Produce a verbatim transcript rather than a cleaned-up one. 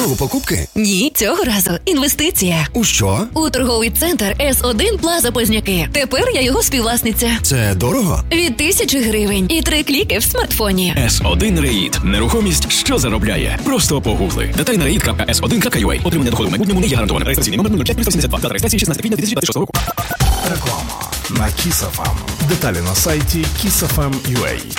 Знову покупки? Ні, цього разу інвестиція. У що? У торговий центр ес один Плаза Позняки. Тепер я його співвласниця. Це дорого? Від тисячі гривень і три кліки в смартфоні. ес один Реїд. Нерухомість, що заробляє. Просто погугли. Деталі на реїд крапка ес один крапка ю а. Отримання доходу в майбутньому не є гарантоване. Реєстраційний номер нуль п'ять триста сімдесят два. Дата реєстрації шістнадцяте квітня дві тисячі двадцять шостого року. Реклама на Kiss еф ем. Деталі на сайті kiss еф ем крапка ю а.